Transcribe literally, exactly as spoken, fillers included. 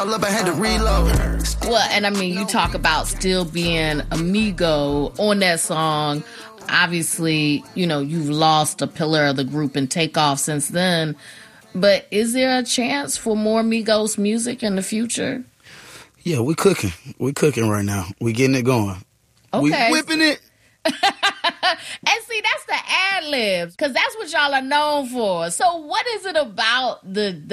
all up, I had to reload. Well, and I mean, you talk about still being amigo on that song. Obviously, you know, you've lost a pillar of the group and Takeoff since then. But is there a chance for more Migos music in the future? Yeah, we cooking. We cooking right now. We getting it going. Okay. We whipping it. And see, that's the ad-libs, because that's what y'all are known for. So what is it about the